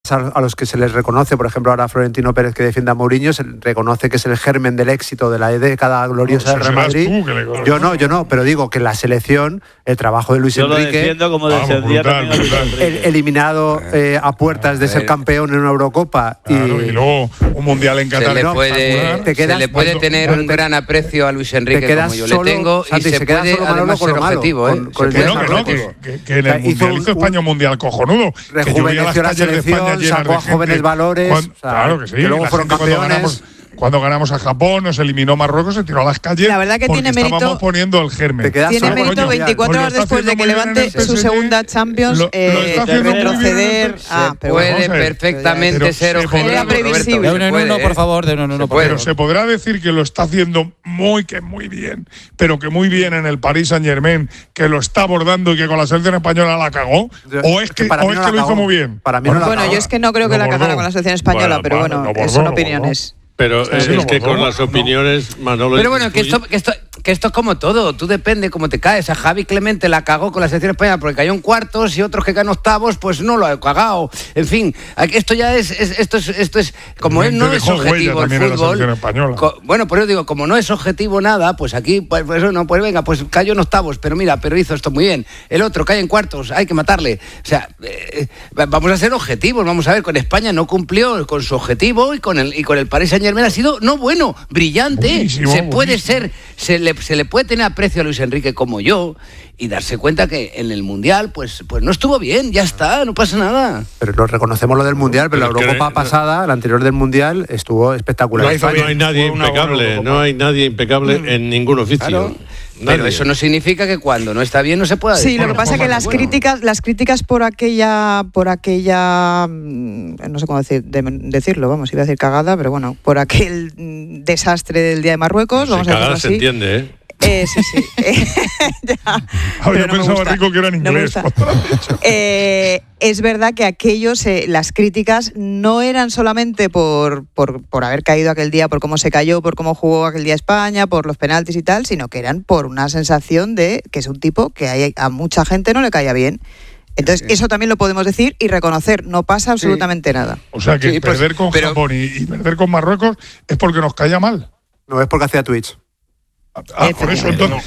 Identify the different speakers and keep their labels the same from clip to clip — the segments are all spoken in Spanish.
Speaker 1: a los que se les reconoce, por ejemplo, ahora Florentino Pérez, que defiende a Mourinho, se reconoce que es el germen del éxito de la década gloriosa del Real Madrid. Yo no, pero digo que la selección, el trabajo de Luis Enrique, eliminado a puertas de ser campeón en una Eurocopa
Speaker 2: y luego un mundial en Qatar.
Speaker 3: Se le puede tener un gran aprecio a Luis Enrique como yo le tengo, y se puede además ser objetivo.
Speaker 2: Que en el mundial hizo España un mundial cojonudo.
Speaker 1: Rejuveneció la selección, sacó a jóvenes valores.
Speaker 2: Claro que sí.
Speaker 1: Que luego fueron campeones.
Speaker 2: Cuando ganamos a Japón, nos eliminó Marruecos, se tiró a las calles.
Speaker 4: La verdad que tiene mérito.
Speaker 2: Estábamos poniendo el germen.
Speaker 4: Tiene mérito 24 horas después de que levante su segunda Champions, retroceder.
Speaker 3: Puede perfectamente ser objetivo.
Speaker 4: Era previsible.
Speaker 5: De uno en uno, por favor, de uno en uno.
Speaker 2: Pero se podrá decir que lo está haciendo muy bien, pero que muy bien en el Paris Saint-Germain, que lo está abordando y que con la selección española la cagó. ¿O es que lo hizo muy bien?
Speaker 1: Para mí no la cagó.
Speaker 4: Bueno, yo es que no creo que la cagara con la selección española, pero bueno, son opiniones.
Speaker 6: Pero es que con las opiniones, Manolo...
Speaker 3: Pero bueno, que esto es como todo. Tú depende cómo te caes. A Javi Clemente la cagó con la selección española porque cayó en cuartos, y otros que caen octavos, pues no lo ha cagado. En fin, esto ya es como él no es objetivo el fútbol. Bueno, por eso digo, como no es objetivo nada, pues aquí, pues venga, pues cayó en octavos, pero mira, hizo esto muy bien. El otro cae en cuartos, hay que matarle. O sea, vamos a ser objetivos. Vamos a ver, con España no cumplió con su objetivo, y con el Paris Saint-Germain ha sido brillante.
Speaker 2: Buenísimo,
Speaker 3: se le puede tener aprecio a Luis Enrique como yo y darse cuenta que en el Mundial pues no estuvo bien, ya está, no pasa nada.
Speaker 1: Pero lo reconocemos lo del Mundial, pero la Eurocopa pasada, la anterior del Mundial, estuvo espectacular.
Speaker 6: No hay nadie impecable, en ningún oficio.
Speaker 3: Claro. Pero eso no significa que cuando no está bien no se pueda decir.
Speaker 4: Sí, lo que pasa es que las críticas por aquella no sé cómo decirlo, vamos, iba a decir cagada, pero bueno, por aquel desastre del Día de Marruecos, vamos a decirlo así.
Speaker 6: Se entiende, ¿eh?
Speaker 4: Sí.
Speaker 2: Yo pensaba, Rico, que era en inglés.
Speaker 4: Es verdad que las críticas no eran solamente por haber caído aquel día, por cómo se cayó, por cómo jugó aquel día España, por los penaltis y tal, sino que eran por una sensación de que es un tipo que a mucha gente no le caía bien. Entonces, eso también lo podemos decir y reconocer, no pasa absolutamente nada.
Speaker 2: O sea, que perder con Japón y perder con Marruecos es porque nos caía mal.
Speaker 1: No, es porque hacía Twitch.
Speaker 2: Por eso entonces,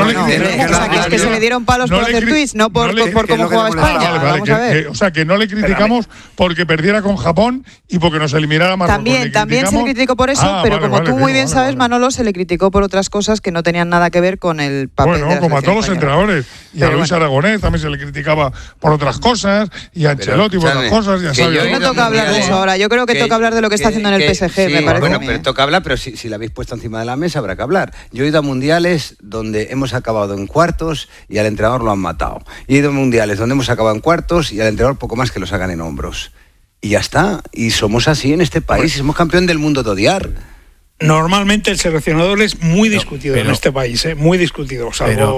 Speaker 4: es que se le dieron palos por hacer tweets, no por cómo jugaba España. Vamos a ver.
Speaker 2: O sea, que no le criticamos porque perdiera con Japón y porque nos eliminara Marruecos.
Speaker 4: También se le criticó por eso, pero como tú muy bien sabes, Manolo, se le criticó por otras cosas que no tenían nada que ver con el papel de la
Speaker 2: como a todos los
Speaker 4: española.
Speaker 2: entrenadores. Y a Luis Aragonés también se le criticaba por otras cosas, y a Ancelotti por otras cosas.
Speaker 4: No toca hablar de eso ahora. Yo creo que toca hablar de lo que está haciendo en el PSG, me parece.
Speaker 3: Bueno, pero toca hablar, pero si la habéis puesto encima de la mesa habrá que hablar. Yo he ido a mundiales donde hemos acabado en cuartos y al entrenador lo han matado. Y he ido a mundiales donde hemos acabado en cuartos y al entrenador poco más que lo sacan en hombros. Y ya está. Y somos así en este país. Somos campeón del mundo de odiar.
Speaker 7: Normalmente el seleccionador es muy discutido en este país, muy discutido,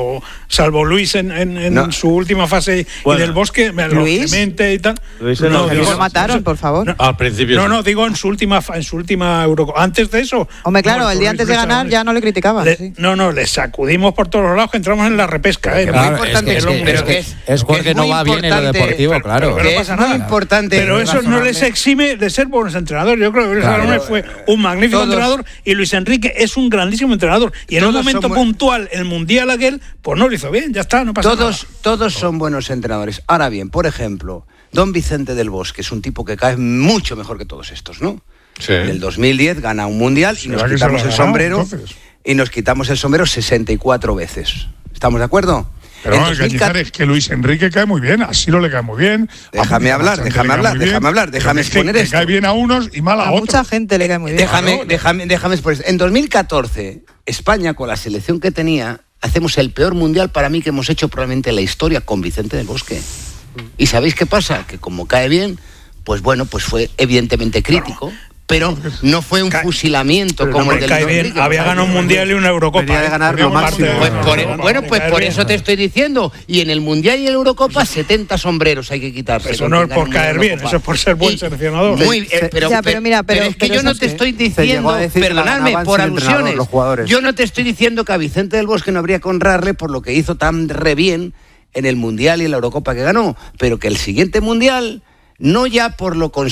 Speaker 7: salvo Luis en su última fase y del Bosque,
Speaker 4: Luis
Speaker 7: Clemente y tal.
Speaker 4: Lo mataron, por favor.
Speaker 6: Al principio.
Speaker 7: No, digo en su última Eurocopa. Antes de eso.
Speaker 4: Hombre, claro, el día antes de ganar ya no le criticaban.
Speaker 7: Le sacudimos por todos los lados, que entramos en la repesca.
Speaker 3: Es muy importante.
Speaker 5: Es porque no va bien en lo deportivo, claro.
Speaker 3: Pero no pasa nada. Muy importante.
Speaker 7: Pero eso no les exime de ser buenos entrenadores. Yo creo que Luis Aragonés fue un magnífico entrenador. Y Luis Enrique es un grandísimo entrenador. Y en un momento puntual, el Mundial aquel, pues no lo hizo bien, ya está, no pasa nada.
Speaker 3: Todos son buenos entrenadores. Ahora bien, por ejemplo, Don Vicente del Bosque es un tipo que cae mucho mejor que todos estos, ¿no? Sí. En el 2010 gana un Mundial y nos quitamos el sombrero. Entonces. Y nos quitamos el sombrero 64 veces. ¿Estamos de acuerdo?
Speaker 2: Pero es que Luis Enrique cae muy bien, a Siro le cae muy bien.
Speaker 3: Déjame hablar, déjame exponer esto.
Speaker 2: Cae bien a unos y mal a otros.
Speaker 4: Mucha gente le cae muy bien.
Speaker 3: Déjame exponer esto. En 2014, España, con la selección que tenía, hacemos el peor mundial para mí que hemos hecho probablemente en la historia con Vicente del Bosque. ¿Y sabéis qué pasa? Que como cae bien, pues bueno, pues fue evidentemente crítico. Pero no fue un fusilamiento como el del
Speaker 7: Enrique. Había ganado un Mundial y una Eurocopa.
Speaker 1: Venía de ganar lo máximo.
Speaker 3: Pues por eso te estoy diciendo. Y en el Mundial y en la Eurocopa, 70 sombreros hay que quitarse.
Speaker 7: Eso no es por caer bien, eso es por ser buen seleccionador.
Speaker 3: Pero es que yo no te estoy diciendo, perdonadme, por alusiones. Yo no te estoy diciendo que a Vicente del Bosque no habría que honrarle por lo que hizo tan re bien en el Mundial y en la Eurocopa que ganó, pero que el siguiente Mundial, no ya por lo